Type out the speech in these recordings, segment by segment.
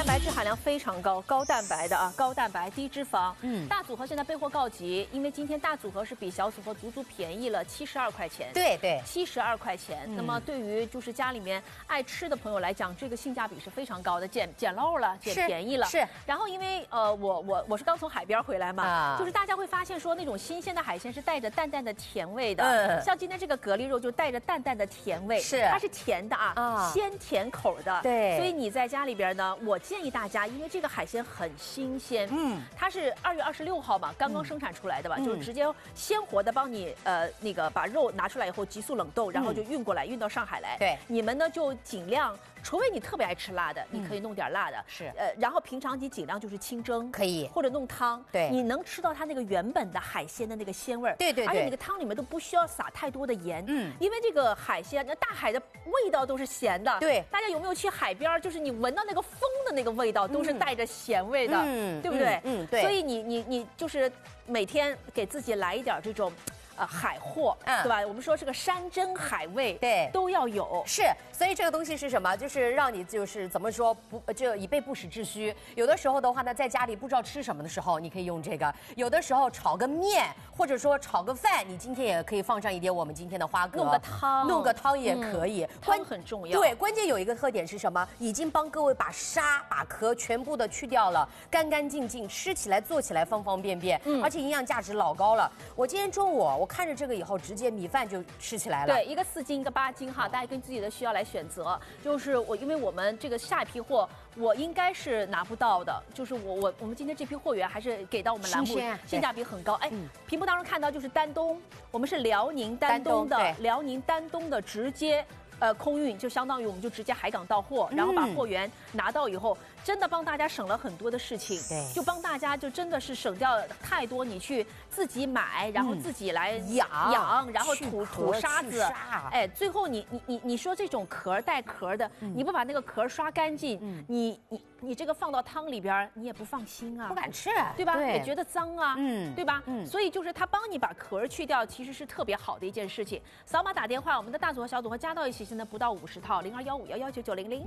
白质含量非常高，高蛋白的啊，高蛋白低脂肪。大组合现在备货告急，因为今天大组合是比小组合足足便宜了72块钱。 对对 ，72块钱。那么对于就是家里面爱吃的朋友来讲，这个性价比是非常高的，捡漏了，捡便宜了。 是。 然后因为我是刚从海边回来嘛，就是大家会发现说那种新鲜的海鲜是带着淡淡的甜味的。像今天这个蛤蜊肉就带着淡淡的甜味， 是， 它是甜的啊，鲜甜口的。 对。所以你在家里边呢，我建议大家，因为这个海鲜很新鲜，它是2月26号嘛，刚刚生产出来的吧，就是直接鲜活的帮你那个把肉拿出来以后急速冷冻，然后就运过来，运到上海来。 对， 你们呢就尽量，除非你特别爱吃辣的，你可以弄点辣的， 是， 然后平常你尽量就是清蒸， 可以， 或者弄汤， 对， 你能吃到它那个原本的海鲜的那个鲜味儿， 对， 而且那个汤里面都不需要撒太多的盐，因为这个海鲜，那大海的味道都是咸的， 对， 大家有没有去海边，就是你闻到那个风的那个味道都是带着咸味的，对不对？ 对， 所以你就是每天给自己来一点这种。海货，对吧？我们说这个山珍海味， 对， 都要有。 是，所以这个东西是什么？就是让你就是怎么说就以备不时之需。有的时候的话呢，在家里不知道吃什么的时候，你可以用这个；有的时候炒个面，或者说炒个饭，你今天也可以放上一点我们今天的花蛤，弄个汤也可以。 汤很重要。 对，关键有一个特点是什么？已经帮各位把沙、把壳全部的去掉了，干干净净，吃起来、做起来方方便便，而且营养价值老高了。我今天中午我看着这个以后，直接米饭就吃起来了。 对，一个4斤，一个8斤哈，大家根据自己的需要来选择。就是因为我们这个下一批货，我应该是拿不到的。就是我们今天这批货源还是给到我们栏目，性价比很高。哎，屏幕当中看到就是丹东，我们是辽宁丹东的直接。空运就相当于我们就直接海港到货，然后把货源拿到以后，真的帮大家省了很多的事情。 对， 就帮大家就真的是省掉太多你去自己买，然后自己来养，然后吐沙子。哎，最后你说这种壳带壳的，你不把那个壳刷干净，你这个放到汤里边，你也不放心啊， 不敢吃， 对吧？也觉得脏啊，对吧？所以就是他帮你把壳去掉，其实是特别好的一件事情。扫码打电话，我们的大组和小组合加到一起，现在不到50套，0215119900。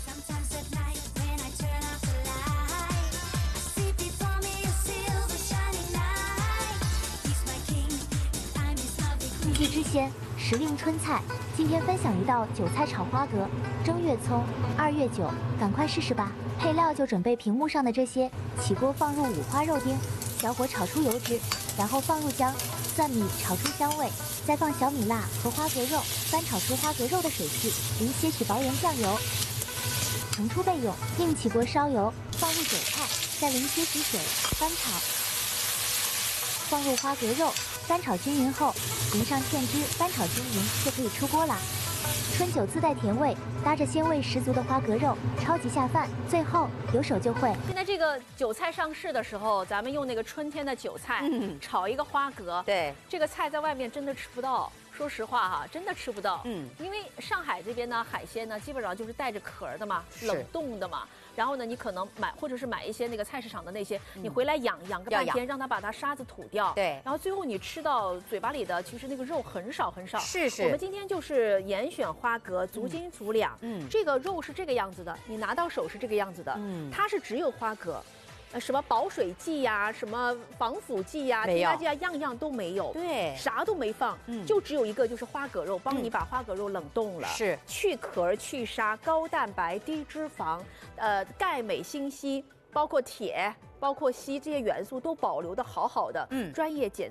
四季之鲜，时令春菜。今天分享一道韭菜炒花蛤，正月葱，2月9，赶快试试吧！配料就准备屏幕上的这些。起锅放入五花肉丁，小火炒出油脂，然后放入姜、蒜米炒出香味，再放小米辣和花蛤肉，翻炒出花蛤肉的水汽，淋些许薄盐酱油，盛出备用。另起锅烧油，放入韭菜，再淋些许水，翻炒，放入花蛤肉，翻炒均匀后，淋上芡汁，翻炒均匀就可以出锅啦。春酒自带甜味，搭着鲜味十足的花蛤肉，超级下饭。最后有手就会。 现在这个韭菜上市的时候，咱们用那个春天的韭菜炒一个花蛤， 对， 这个菜在外面真的吃不到。说实话哈，真的吃不到。因为上海这边呢，海鲜呢基本上就是带着壳的嘛，冷冻的嘛。然后呢，你可能或者是买一些那个菜市场的那些，你回来养个半天，让它把它沙子吐掉。 对。 然后最后你吃到嘴巴里的，其实那个肉很少很少。 是。 我们今天就是严选花蛤，足斤足两。这个肉是这个样子的，你拿到手是这个样子的。它是只有花蛤。什么保水剂呀，什么防腐剂呀，添加剂啊，样样都没有， 对， 啥都没放，就只有一个，就是花蛤肉，帮你把花蛤肉冷冻了， 是去壳去沙，高蛋白低脂肪，钙镁锌硒，包括铁。包括硒这些元素都保留的好好的，专业检